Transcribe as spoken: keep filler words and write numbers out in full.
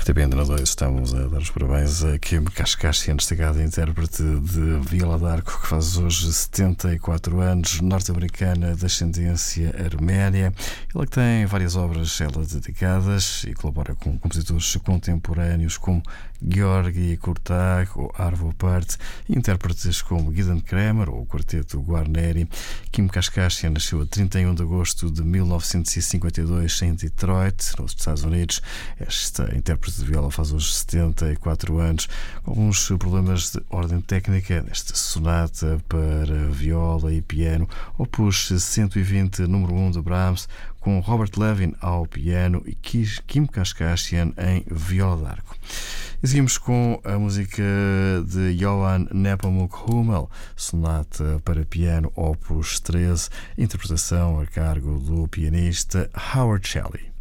T P Antena dois, estamos a dar os parabéns a Kim Kashkashian, destacada intérprete de Viola d'Arco, que faz hoje setenta e quatro anos, norte-americana de ascendência arménia. Ela que tem várias obras ela dedicadas e colabora com compositores contemporâneos como Georgi Kurtag ou Arvo Pärt, e intérpretes como Gideon Kremer ou o quarteto Guarneri. Kim Kashkashian nasceu a trinta e um de agosto de mil novecentos e cinquenta e dois em Detroit, nos Estados Unidos. Esta intérprete de viola faz hoje setenta e quatro anos, com alguns problemas de ordem técnica nesta sonata para viola e piano, opus cento e vinte, número um de Brahms, com Robert Levin ao piano e Kim Kashkashian em viola d'arco. E seguimos com a música de Johann Nepomuk Hummel, sonata para piano, opus treze, interpretação a cargo do pianista Howard Shelley.